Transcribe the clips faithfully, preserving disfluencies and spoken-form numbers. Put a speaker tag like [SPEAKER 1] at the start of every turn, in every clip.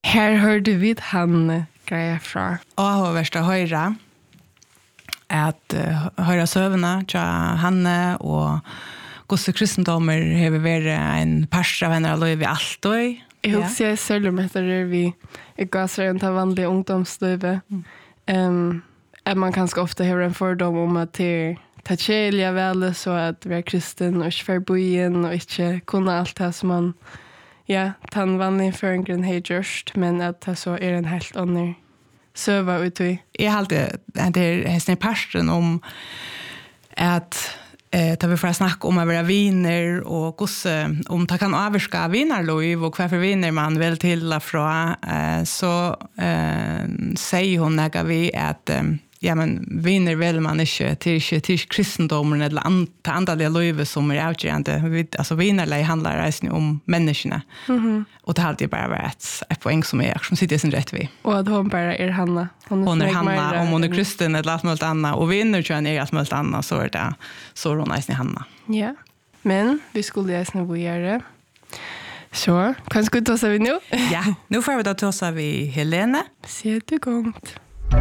[SPEAKER 1] Här hörde vi han grejer fra.
[SPEAKER 2] Och har värsta höra att uh, höra sövna till Hanne och gosse kristendomar har varit en pastor av henne och vi allt och
[SPEAKER 1] jag vill säga särskilt med det vi är gassar en ta vanliga ungdomslivet. Mm. Um, att man kanske ofta har en fördom om att det ta tjejliga väl så att vi är kristen och inte förbojen och inte kunna allt det som man ja, tan vanlig förankring har gjort, men att det så är en helt annan söva ut i.
[SPEAKER 2] Jag har alltid det är en passion om att eh, tar vi för att snacka om att vara viner och gosse, om det kan avska vinnarlov och varför vinner man väl till och från eh, så eh, säger hon när vi att eh, ja, men vinner väl man inte till, till, till kristendomen eller an, till andra livet som är avgörande. Alltså vinnarläge handlar om människorna. Mm-hmm. Och det har alltid bara varit ett, ett poäng som är som sitter i sin rätt vid.
[SPEAKER 1] Och att hon bara är Hanna.
[SPEAKER 2] Hon är, hon är Hanna, om hon är kristen eller allt möjligt annat. Och vinner tror jag är allt möjligt annat så är det så är hon är Hanna.
[SPEAKER 1] Ja, men vi skulle läsa vad göra. Så, kanske ta oss vi nu?
[SPEAKER 2] Ja, nu får vi då ta oss vi Helene.
[SPEAKER 1] Se det gångt.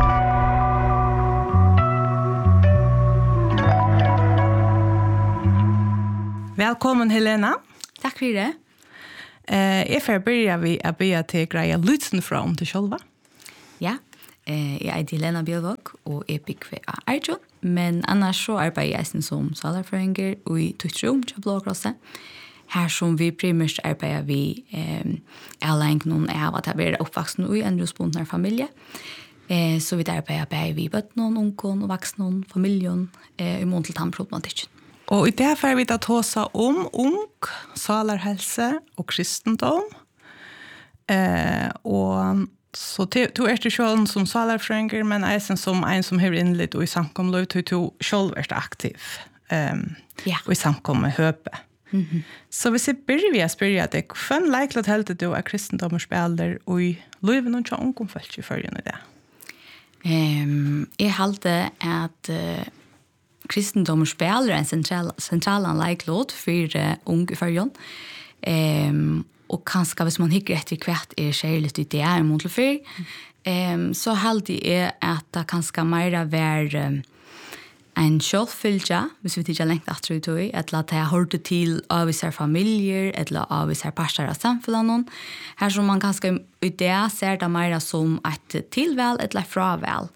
[SPEAKER 2] Välkommen Helena.
[SPEAKER 3] Tack för det.
[SPEAKER 2] Eh, jag får börja vi att börja till greja Lutsen från till själva.
[SPEAKER 3] Ja, eh, jag är Helena Björvåg och är byggve av Arjun. Men annars så arbetar jag som salarförenger och i Tutrum till Blåkrossen. Här som vi primärt arbetar vi eh, alla enknon av att vi är uppvuxna i en rusbunden familj. Eh, så vi arbetar både vi bötnon, ungkon och vuxnon, familjen eh, i mån till tandproblematiken.
[SPEAKER 2] Och i det här får vi att tåsa om ung, salarhälsa och kristendom. Eh, och så du är inte själv som salarfränger, men är som en som har inlett och i samkomlöv till du själv är aktiv. Um,
[SPEAKER 3] ja.
[SPEAKER 2] Och i samkommet höpe. Mm-hmm. Så hvis jeg börjar vi att spyrja deg, hvordan leiklet helt du er kristendom og spiller og i livet noen tja ungom følt i følgen i det?
[SPEAKER 3] Um, jeg halte at uh, kristendom og spiller en central, central leiklåd for uh, ung i følgen. Um, og kanskje hvis man hikker etter hvert er kjærligt ut det er mot til fyr, um, så halte jeg at det kanskje mer være um, en självfylja, hvis vi ikke lengt at det er, eller at jeg hørte til av visse familier, eller av visse parter av samfunnet. Her som man kanskje i det ser det mer som et tilvel, eller fravel.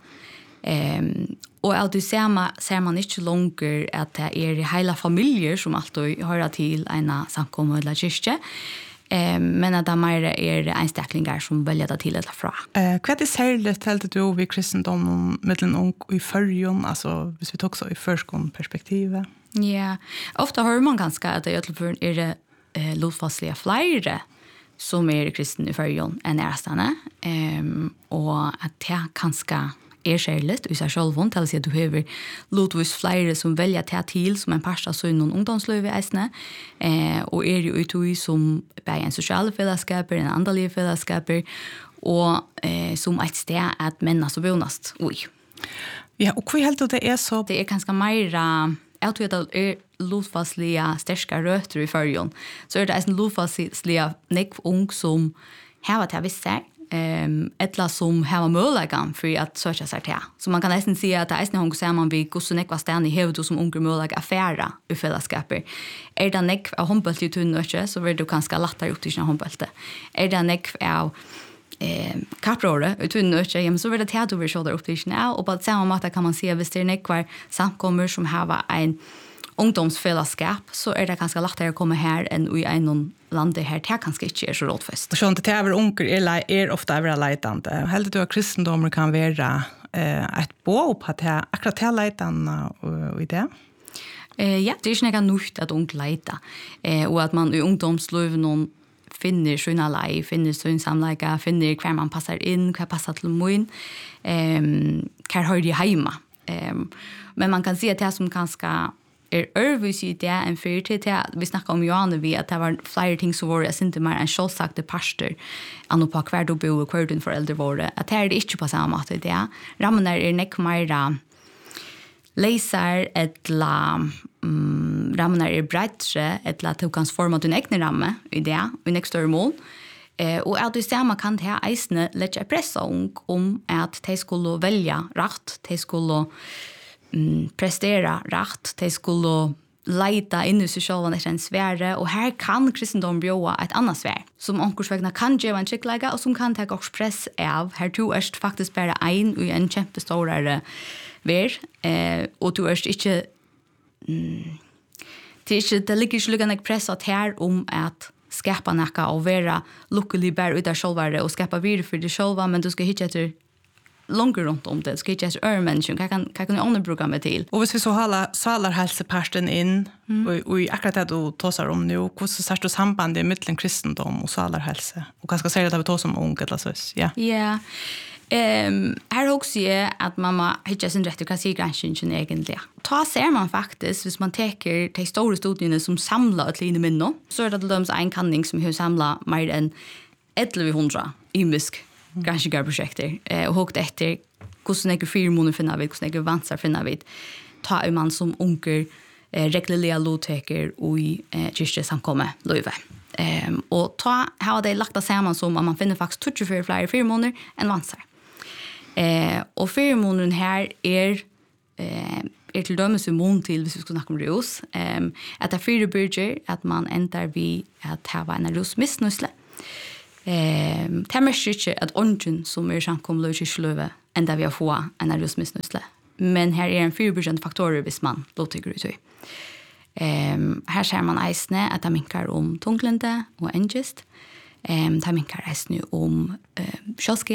[SPEAKER 3] Um, og av det ser man, ser man ikke langer at det er hele familier som alltid hører til en samkommet eller kyrkje. Eh, men att det mer är enstaklingar som väljer det till eller fra.
[SPEAKER 2] Eh, vad är särskilt helt du vid kristendom mellan ung i förjon, alltså hvis vi tar också i förskon-perspektivet?
[SPEAKER 3] Ja, ofta hör man ganska att det är det eh, lotfastliga flera som är kristen i förjon än närstående. Eh, och att det kanske är särskilt i sig själv, till att säga att du har lotvis flera som väljer att till som en parsta så i någon ungdomslöv i äsne. Eh, och är ju utoi som bara en social fällskap, en andlig fällskap och eh, som ett sted att männas och bonast. Oj.
[SPEAKER 2] Ja, och hur helt det är så?
[SPEAKER 3] Det är ganska mera, jag tror att det är lotfastliga stärska rötter i förjon. Så är det en lotfastliga nekv ung som har till vissa Um, etla som har möjligheten för att söka sig till. Så man kan nästan säga att det är en ser man vid gosse nekva stan i huvudet som unga möjliga affärer i fällskapet. Är det nekv av håndbolt i tunnöche så vill du kanske lättare upp till sina håndbolte. Är det nekv av eh, kapprore i tunnöche så vill det att du vill köra upp till sina och på samma måte kan man se hvis det är nekvar samkommer som har en ungdomsfällskap så är det ganska lättare att komma här än i en land här det kanske inte är så rådfäst.
[SPEAKER 2] Och sånt att över onkel är är ofta över leitande. Helt du att kristendomar kan vara eh ett bo på att akkurat här leitande och i det.
[SPEAKER 3] Eh ja, det är inte nog att onkel leita. Eh och att man i ungdomslöv någon finner sina liv, finner sin samlägga, finner kvar man passar in, kvar passar till mun. Ehm kan höra det hemma. Ehm men man kan se att det som kanske er ørvis i det en fyrt til det. Vi snakket om Johanne vi at det var flere ting som var jeg ikke mer en selvsagte pastor anno på hver du bo og hver din foreldre våre. At det er det ikke på samme måte i det. Rammen er nek mer leser etla um, rammen er bredtre etla at du kan forma din egne ramme i det i nek større mål. Eh, och att det samma kan det här eisne lägga pressa ung om att de skulle välja rätt, de skulle mm, prestera rätt, de skulle leita in i sig själva efter en sfäre, och här kan kristendom bjöa ett annat sfär som omkursvägna kan ge en skickläge och som kan ta också press av. Här du är faktiskt bara en i en kämpestorare värld, eh, och du är inte mm, det, är inte, det ligger ikke lykkende press at her om at skapa nekka og være lukkelig bare ut av sjølvare og skapa videre for det sjølva, men du skal ikke etter långt runt om det. Du skal ikke etter øremennesken. Hva kan, hva kan jeg andre bruke meg til?
[SPEAKER 2] Og hvis vi så holder salarhelseparten inn, mm. og, og akkurat det du tåser om nå, hvordan ser du sambandet mellom kristendom og salarhelse? Og hva skal jeg si at vi tåser om unge, eller så? Ja.
[SPEAKER 3] Ja. Um, här också är att mamma hittar sin rätt att säga granskningen egentligen. Ta ser man faktiskt, hvis man teker de stora studierna som samlar ett linje minno, så är det döms en kanning som har samlat mer än elva hundra imisk granskningsprojekter eh, och hågt efter hvordan jeg fyra månader finner vi, hvordan jeg vansar finner vi. Ta er man som unker eh, regleliga lovteker og i eh, kyrkje samkomme løyve. Um, og ta har de lagt det sammen som at man finner faktisk tjuefyra flere fyra månader enn vansar. Eh, og fyra månaden her er eh, er til dømes immun til, hvis vi skal snakke om rus, eh, at det er fyra byrger at man ender vi at ha en rus misnøsle. Eh, det er mest ikke at ånden som er samkommet løy kyrkjeløve enda vi har få en rus misnøsle. Men her er en fyra byrger faktorer hvis man lovtykker ut i. Um, her ser man eisne at det minkar om tunglende og engest. Um, det minkar eisne om uh, kjølskia.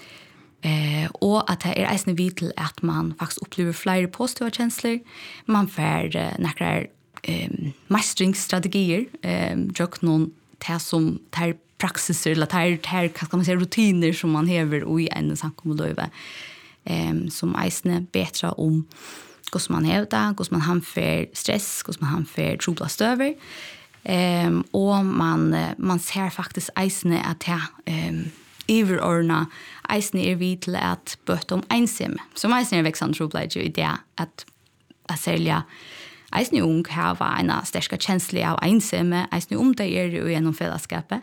[SPEAKER 3] Uh, og at det er eisne vid til at man faktisk opplever flere positive kjensler. Man får uh, nekker um, mestringsstrategier. Um, Jøk noen det som tar praksiser, eller tar, tar hva skal man si, rutiner som man hever i en samkommeløyve. Um, som eisne betra om hvordan man hevda, hvordan man hamfer stress, hvordan man hamfer trobla støver. Um, og man, man ser faktisk eisene at ja, um, iverordna eisene er vid til at bøte om ensomme. Som eisene er veksende trobla i det at jeg selja eisene ung hava en sterska kjensle av ensomme, eisene om det er jo gjennom fellesskapet.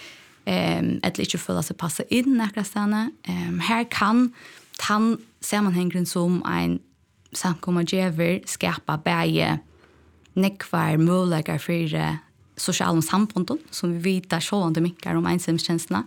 [SPEAKER 3] Um, eller ikke føle seg passe inn akkurat stedene. Um, her kan tann sammenhengen som en samkomma djever skapa bæge nekvar muligheter for sosiale samfunn som vi vet er sjålande minkar om ensamtjenestene.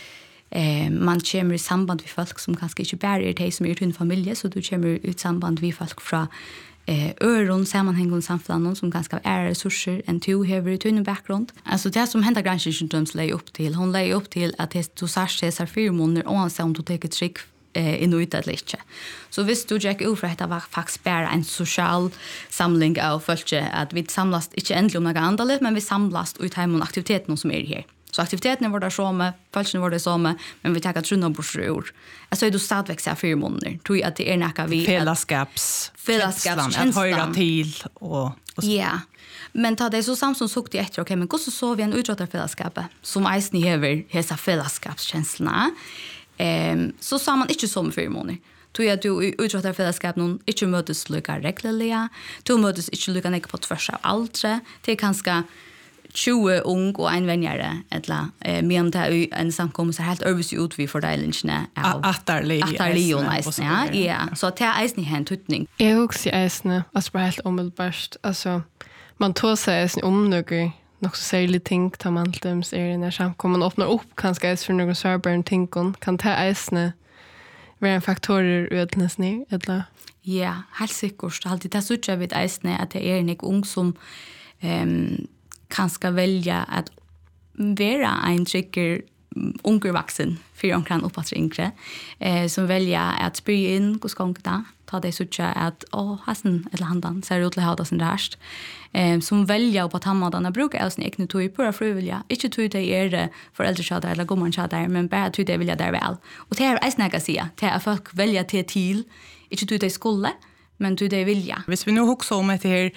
[SPEAKER 3] Eh, man kommer i samband med folk som kanskje ikke bare er de som er uten familie, så du kommer ut samband med folk fra eh, øron, sammenhengende samfunn som kanskje er ressurser enn to hever ut under bakgrunn. Altså det som hender granskningsdøms leier opp til, hun leier opp til at du særlig ser fire måneder, og han om du teker trygg eh in ut eller inte. Så visst du Jack over att det var faktiskt bara en social samling av folk att vi samlas inte ändligt om några andra men vi samlas ut hem och aktiviteterna som är här. Så aktiviteterna var där så med, folken var det så med, men vi tar att trunna borsror. Alltså du stadväxa fyra månader. Tror jag att det är näka vi
[SPEAKER 2] fällskaps
[SPEAKER 3] fällskaps
[SPEAKER 2] att höra till och
[SPEAKER 3] ja. Men ta det så Samson såg det efter okej men hur så så vi en utrottar fällskapet som eisni hever hesa fällskapskänslorna. Ehm så sa man inte som fyra månader. Tog jag du utrottar fällskap någon inte mötes lika regelliga. Du mötes inte lika nek på tvärsa altre. Det är ganska tjugo ung och en vänjare eller eh men det är en samkomst helt överse ut vi fördelningen av
[SPEAKER 2] attarli
[SPEAKER 3] attarli ja ja så det är eisne en tutning.
[SPEAKER 1] Jag också eisne alltså bara helt omedelbart alltså man tar sig eisne om något något så särskilt ting tar man alltid är när samkomman öppnar upp kanske är för någon server ting kan ta eisne vara en faktorer utläsning eller
[SPEAKER 3] ja helt säkert alltid det så jag vet eisne att det är en ung som ehm kan ska välja att vara en trygger unger vuxen för de kan uppåt yngre eh som välja att spy in hos gångta ta det så att åh hasen eller handan ser ut att ha det sin rest eh som välja på att hamna den brukar alltså egna tog på frivilliga inte tog det är det föräldraskap eller går man chatta men bara tog det vilja där väl och det är snäga säga det är folk välja till till inte tog det skulle men tog det vilja
[SPEAKER 2] hvis vi nu också om det här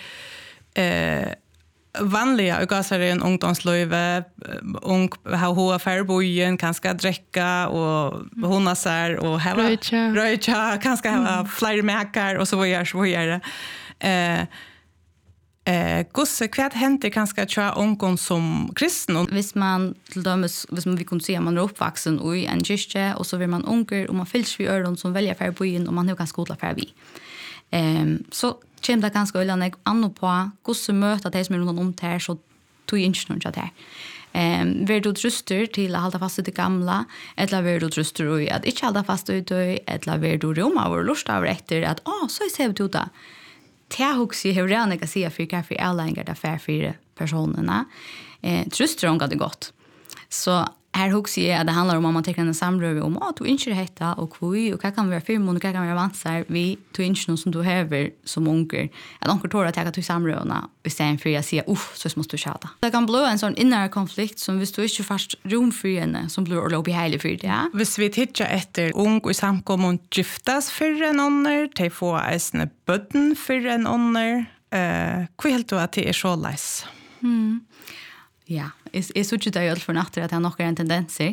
[SPEAKER 2] eh vanliga och gasar en ungdomslöve ung ha hoa färbojen kanske dricka och hona sär och ha röja kanske ha fler mäkar och så vad gör så vad gör det eh Eh, gosse, vad händer kanske tja ungen som kristen?
[SPEAKER 3] Hvis man, til dømes, hvis man vi kunne si at man er oppvaksen i en kyrkje, og så vil man unger, og man fylls vi øren som velger for byen, og man har ganske godla for vi. Um, så kommer det ganske øyne annet på gosse møter de som er rundt om der, så tog ikke noen til det. Um, vil du truster til å holde fast i det gamle, eller vil du truster i at ikke holde fast i det, eller vil du rom av og lust av etter at, å, så ser vi til det. Det också hur redan jag säger för kaffe alla inga där för fyra personerna. Eh truster hon det gott. Så här också är det handlar om om man tar en samröv om att du inte hetta och kvui och vad kan vara film och vad kan vara vansar vi du inte någon som du häver som onkel. Att onkel tror att jag till samrövna istället för jag säger uff så måste du chatta. Det kan bli en sån inre konflikt som hvis du inte fast rum för henne som blir lobby hela för det. Ja.
[SPEAKER 2] Hvis vi tittar efter ung och samkommun giftas för en ånder, de får en böden för en ånder. Eh, vad helt du att det är så läs?
[SPEAKER 3] Mm. Ja, jeg, jeg synes ikke det er alt for natter at jeg nok er en tendenser.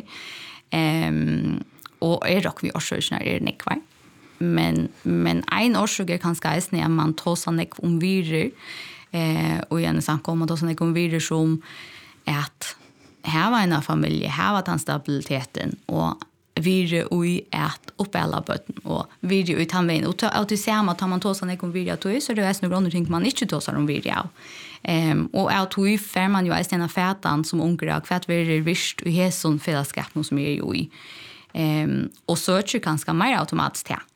[SPEAKER 3] Um, og jeg råk vi årsøkene er nekvar. Men, men en årsøk er kanskje eisende at man tar seg nek om virer. Eh, og igjen snakker om man tar seg nek om virer som at her var en familie, her var den stabiliteten, og virer ui at oppe alle bøtten, og virer ui tannveien. Og til samme tar man tar seg nek om virer til, så er det eisende grunner ting man ikke tar seg om virer av. Um, og av tog fer man jo eist en av fætan som unger av hvert verer visst og hæsson fellesskapen som er jo i. Um, og så er det ganske mer automatisk til.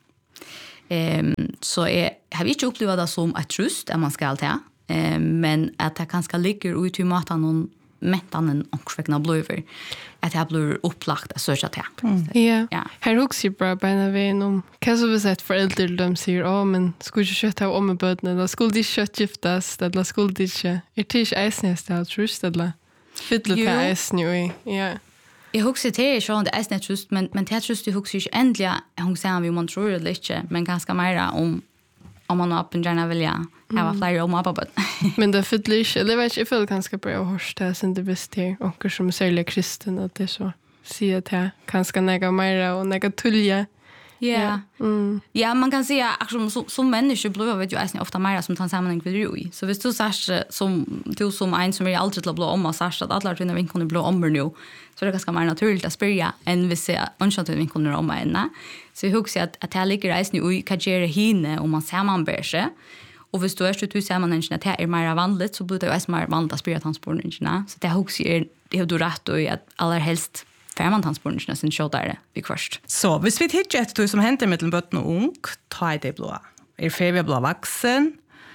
[SPEAKER 3] Um, så jeg har ikke opplevd det som et trust at man skal til, um, men at det ganske ligger ut i maten noen mentanen ångsvekna bløver, at jeg blir opplagt at søkja til.
[SPEAKER 1] Mm. Ja, ja. Her også er bra beina veien om hva som vi sett foreldre de sier, å, men skulle ikke kjøtt av om med bøtene, eller skulle de ikke giftes, eller skulle de ikke, er det ikke eisnes til å trust, eller fytle til eisne jo i, ja.
[SPEAKER 3] Jeg husker til jeg sånn, det er eisne trust, men, men til trust jeg husker ikke endelig, jeg husker vi man tror eller ikke, men ganske mer om om man har åpen gärna vilja ha flera om på bort.
[SPEAKER 1] Men det fyller inte, det vet jag, jag följer ganska bra och hörs det sen det visst här, och som säljer kristen att det så säger att det ganska nega mer och nega tulja.
[SPEAKER 3] Ja. Mm. Ja, man kan säga att som, som människa blir vet ju ofta mer som tar sammanhang vid du. Så hvis du säger som du som en som är alltid till att blå om och säger att alla dina vinkoner blå om nu, så är det ganska mer naturligt att spyrja än hvis jag önskar att vinkoner om henne. Så jag husker att att det ligger reisen i vad gör henne om man sammanbär sig. Och hvis du är så du sammanhängen att det är mer vanligt så blir det ju mer vanligt att spyrja transporten. Så det husker det har du rätt och att allra helst färmantransporten sin kjøttere vi først.
[SPEAKER 2] Så, hvis vi tittar etter det som henter mellom bøtten og ung, ta i det blå. Er ferie blå vaksen,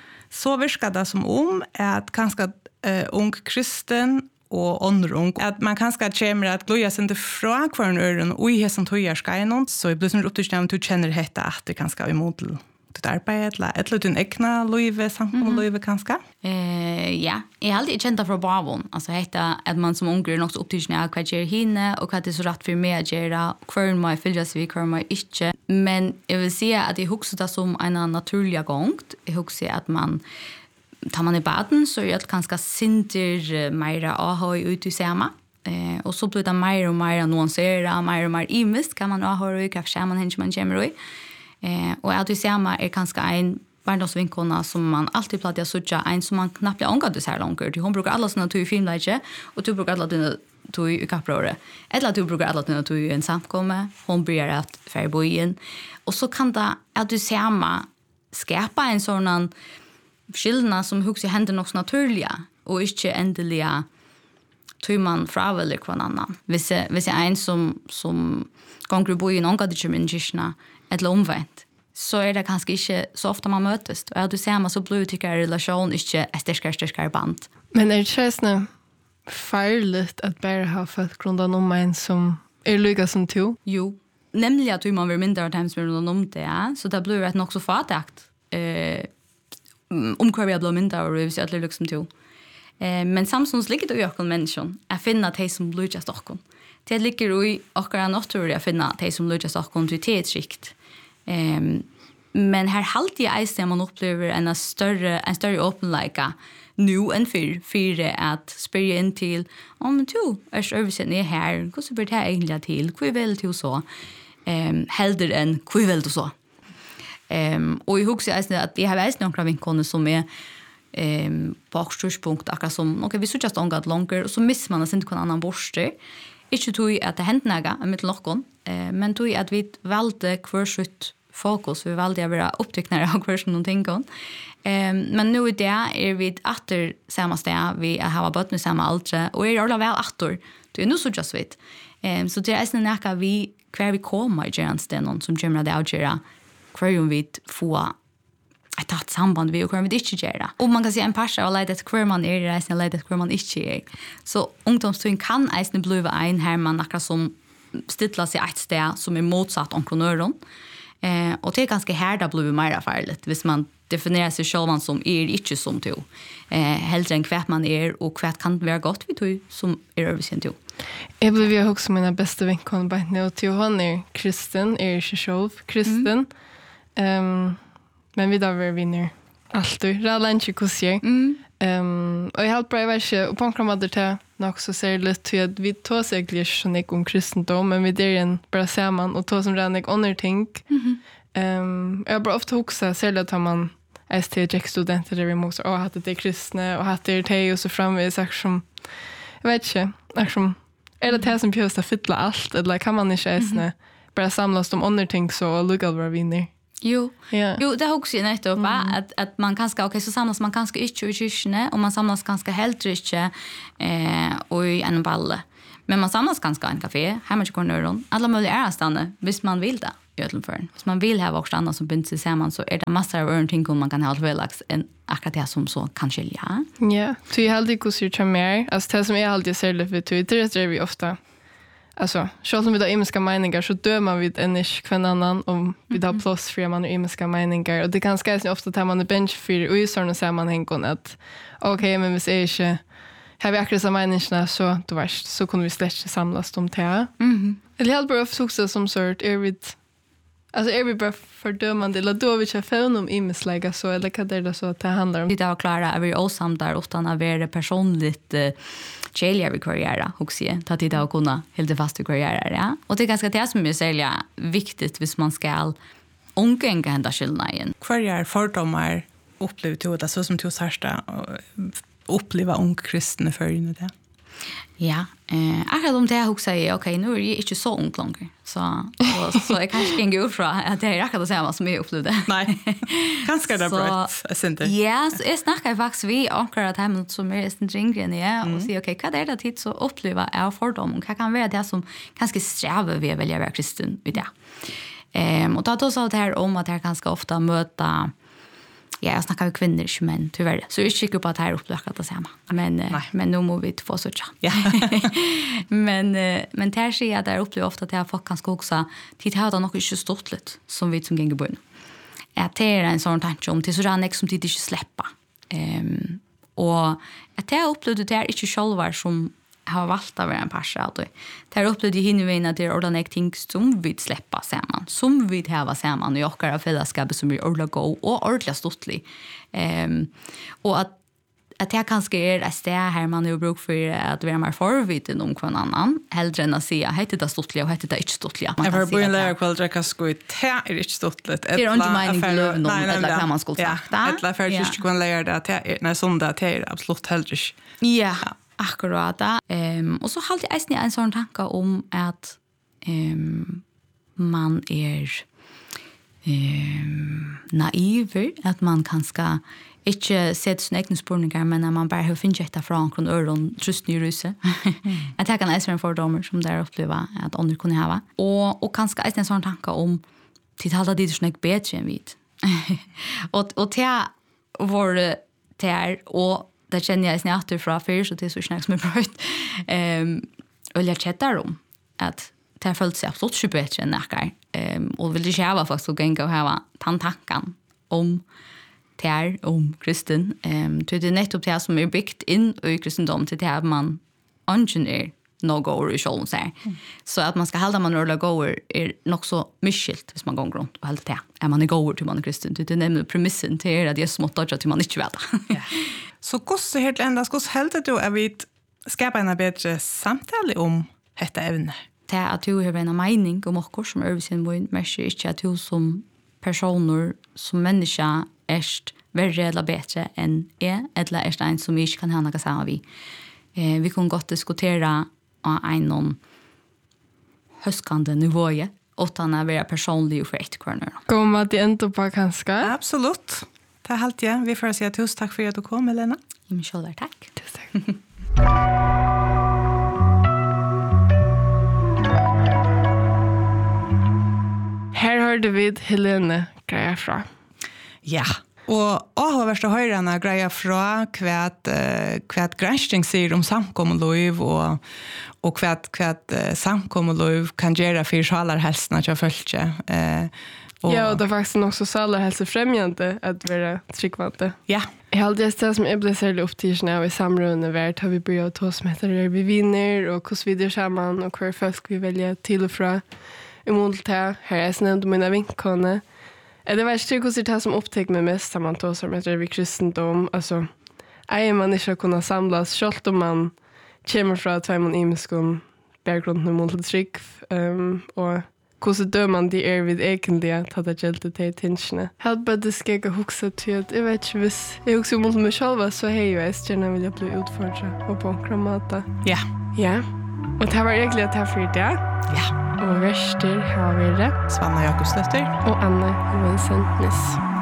[SPEAKER 2] så virker det som om at kanskje uh, ung kristen og ånder ung, at man kanskje kommer at gløya sin til fra hver en øren og i hessen tøyer skal noen, så jeg blir sånn opptrykt at du kjenner dette at det kanskje er imot til ditt arbeid, eller et eller din egna løyve, samkomne løyve kanskje?
[SPEAKER 3] Eh, ja, jeg har alltid kjent det fra bavon. Altså, hette at man som unger er nok så opptrykt av hva gjør henne, og hva det er så rett for meg å gjøre, hver må jeg fylle seg, hver må jeg ikke. Men jeg vil si at jeg husker det som en naturlig gang. Jeg husker at man tar man i baden, så er det ganske sinter mer aha ut i sema. Eh, og så blir det mer og mer nuanseret, mer og mer imist, kan man aha i, hva skjer man henne man kommer i. Eh, og at vi ser meg er kanskje en barndomsvinkona som man alltid platt å sucha, en som man knappt blir omgått så här långt. Hon brukar alla sina tog i filmleike, og du brukar alla dina tog i kapprøret. Eller at du brukar alla dina tog i en samkomme, hon blir at färre bojen. Og så kan det at du ser meg skapa en sånn skillnad som husker hender nok så naturliga, og ikke endeliga tog man fra eller hver annan. Hvis jeg, hvis jeg er en som, som ganger bo i en omgått ikke min kyrkene, eller omvendt, så er det kanskje ikke så ofte man møtes. Og at du ser meg så blir det ikke relasjon, ikke et sterskere, sterskere band.
[SPEAKER 1] Men er det ikke sånn feirligt at bare ha fått grunnen om en som er lykke som to?
[SPEAKER 3] Jo, nemlig at man vil mindre av dem som er rundt om det, ja. Så det blir et nok så fattigt. Eh, om hva vi har blitt mindre av, hvis jeg er lykke som to. Eh, men samtidig ligger det jo akkurat mennesker. Jeg finner de som lykker stokken. Det ligger jo i akkurat naturlig å finne de som lykker stokken til tidsskikt. Um, men her halte jeg eist at man opplever en større, en større åpenleika nu enn før, for at spørre inn til om oh, du er servicen er her, hvordan blir det egentlig til, hva vil du så, um, helder enn hva vil du så. Um, og jeg husker eist at jeg har eist noen vinkene som er ehm på akturspunkt akkurat som okej vi så just ångat långt och så missar man att inte kunna annan borste. Inte tog att det hänt något med lockon eh men tog att vi valde kvarsutt fokus vi valde att vara upptäckare av kvarsen någonting kon. Ehm men nu är det är vi åter samma ställe vi har bott med samma altre och är alla väl åter. Det är nu så just vet. Ehm så det är nästan näka vi kvar vi kommer i Jernsten någon som kommer att avgöra kvar vi få ett tatt samband vi och kvar vi inte göra. Och man kan se en parsa och leda ett kvar man är i resten leda ett kvar man inte är. Så ungdomstun kan eisen bli en här man akkurat som stilla sig ett sted som är motsatt entreprenören. Eh, och det är ganska här det blir mer farligt hvis man definierar sig själv som är inte som to. Eh, hellre än kvärt man är och kvärt kan vara gott vi to som är översen to.
[SPEAKER 1] Jag blev ju också mina bästa vinkon på nu till hon är kristen, är inte själv kristen. Mm. Um, men vi där vinner alltid. Ralla inte kurser. Mm. Um, och jag har bra verse och på kramadder till nog så ser det lite att vi tar sig egentligen så om kristendom men vi där en bara ser man och tar som redan jag undertänk. Mm. Um, jag bara ofta också ser det att man S T J-studenter där vi måste ha haft det kristna och haft det te och så framvis som jag vet inte, liksom är det det som behövs att fylla allt eller kan man inte ens mm. bara samlas om undertänk så och lugga våra vinner.
[SPEAKER 3] Jo,
[SPEAKER 1] yeah.
[SPEAKER 3] jo det har också nettopp mm. att, att man kanske, okej så samlas man kanske inte i kyrkene och man samlas kanske helt inte eh, och i en balle. Men man samlas ganska i en kafé, hemma i kornöron. Alla möjliga är stanna, hvis man vill det. Hvis man vill ha också annat som binder sig samman så är det massor av örnting man kan ha alltid en akkurat det som så kan skilja.
[SPEAKER 1] Ja, yeah. Så jag alltid kusser mer. Alltså det som jag alltid ser det för Twitter det är vi ofta. Alltså, själv som vi har imiska meningar så dömer vi en ish kvann annan om vi har plats för man har imiska meningar. Och det kan ganska ofta tar man en bench för och i sådana sammanhang att okej, okay, men hvis jag inte har vi akkurat samma meningarna så då värst så kunde vi släcka samlas om det. Mm. Eller jag har bara också som sort är vi alltså är vi bara fördömande eller då vi inte får om imislägga så eller vad är det så att det handlar om?
[SPEAKER 3] Vi där klara är vi osam där utan att vara personligt uh, tjejliga vid karriära också ta tid att kunna helt fast i karriära ja och det är ganska det som är särskilt viktigt hvis man ska undvika hända skillnaden.
[SPEAKER 2] Karriär fördomar upplevt till det så som till särsta uppleva ung kristna för in det.
[SPEAKER 3] Ja, eh akkurat om det jag också säger okej nu är jag inte så ung längre. Så så, så jag kanske kan gå från att det är akkurat det samma som jag upplevde.
[SPEAKER 2] Nej. Kanske det bra inte.
[SPEAKER 3] Ja, så jag snackar faktiskt vi akkurat hem som är en ringren ja och säger okej, vad är det tid så uppleva är fördom och vad kan vara det som ganska strävar vi välja vara kristen vid det. Ehm och då då så det här om att jag ganska ofta möta ja, jag snackar med kvinnor, men tyvärr. Så jag är säker på att det här upplökat det samma. Men, men nu må vi inte få så tja. Ja. men, men det här ser jag där upplever ofta att jag folk kanske också tid har det nog inte stått lite som vi som gänger bön. Att det är en sån tanke om till så rann som tid inte släppa. Um, och att jag upplevde det här inte själva som har valt att vara en parsa. Det här upplevde jag hinner att det är ordentligt ting som vi släppa samman. Som vi har samman och åker av fällskapet som är ordentligt gå och ordentligt stortlig. Um, och att att det kanske är ett sted här man har bruk för att vara mer förviten om kvar annan. Hellre än att säga heter det stortliga och heter det inte stortliga.
[SPEAKER 2] Jag har börjat lära kväll dricka skoj. Det är inte stortligt.
[SPEAKER 3] Det är inte meningen löv någon eller kan man skulle sagt.
[SPEAKER 2] Ett för just kunna lära det att när sånt det är absolut heller.
[SPEAKER 3] Ja. Akkurat. Um, och så hade jag en sån tanke om att um, man är um, naiv, att man kanske inte ser sina egna spurningar, men att man bara har finnit detta från från öron just nu russe. Att jag kan läsa en fördomar som där uppleva att andra kunde ha. Och, och kanske en sån tanke om att alla dit är snäck bättre än vid. och, och det var det här och det känner jag snart från för så det är så snart som är bra. Ehm och jag chattar om att det har följt sig absolut super bättre än näkar. Ehm och vill det själva faktiskt gå och ha tantankan om det här om kristen. Ehm det är nettopp det som är byggt in i kristendom till det här man engineer no go i själva så mm. Så att man ska hålla man röra goer är nog så mycket hvis man går runt och hålla det. Är man goer till man är kristen det är nämligen premissen till att det är smått att man inte vet. Ja.
[SPEAKER 2] Så hur helt ända skulle helt du är vi skapa en bättre samtal om detta ämne.
[SPEAKER 3] Det är att du har en mening om oss som är sin vår människa inte att du som personer som människa är värre eller bättre än är eller är det en som inte kan ha något samma vi. Eh, vi kan gott diskutera en någon höskande nivå utan att vara personlig och för ett kvarnar.
[SPEAKER 1] Kommer att det ändå på kanske?
[SPEAKER 2] Absolut. Det är helt ja. Vi får säga tusen tack för att du kom, Helena.
[SPEAKER 3] Ja, men själv tack.
[SPEAKER 1] Tusen tack. Här hörde vi Helene greja fra.
[SPEAKER 2] Ja. Og har vært å høre henne greia fra hva uh, granskning sier om samkommeløyv og, og hva, hva uh, samkommeløyv kan gjøre for salarhelsen at jeg følte. Uh,
[SPEAKER 1] ja, og det er faktisk også salarhelsefremjende at være tryggvante.
[SPEAKER 2] Ja.
[SPEAKER 1] Jeg har aldri sted som jeg ble særlig opptidsen av i samrådene vært, har vi begynt å ta som heter vi vinner, og hvordan vi gjør sammen, og hver folk vi velger til og fra. I mål til, her er jeg nevnt mine vinkene. Det var inte hur det som upptäck mig mest som man tar som heter vi kristendom. Alltså, är man inte kunna samlas självt om man kommer från två man imiskon bergrunden och mot trygg. Um, och hur dör man det är vid egentligen att det gällde till tingsna. Helt bara det ska jag huxa till att jag vet inte hvis jag huxar mot mig själv så hej jag är gärna vill jag bli utförd och på kramata.
[SPEAKER 2] Ja.
[SPEAKER 1] Ja. Och det här var egentligen det här för det.
[SPEAKER 2] Ja.
[SPEAKER 1] Og verster har vi det.
[SPEAKER 2] Svanna Jakobsdotter.
[SPEAKER 1] Og Anne Johansen Ness.